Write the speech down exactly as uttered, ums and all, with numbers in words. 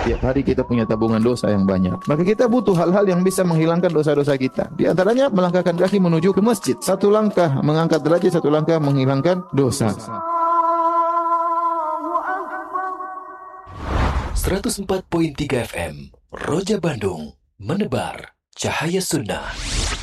Tiap hari kita punya tabungan dosa yang banyak. Maka kita butuh hal-hal yang bisa menghilangkan dosa-dosa kita. Di antaranya melangkahkan kaki menuju ke masjid. Satu langkah mengangkat derajat, satu langkah menghilangkan dosa. seratus empat koma tiga F M Roja Bandung, menebar cahaya sunnah.